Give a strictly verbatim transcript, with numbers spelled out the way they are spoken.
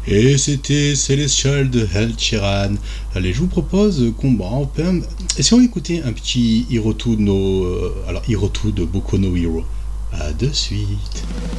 Et c'était Celestial de Ed Sheeran. Allez, je vous propose qu'on bon, est-ce qu'on va écouter un petit Hiroto no... Euh, alors, Hiroto de Boku no Hero. À de suite.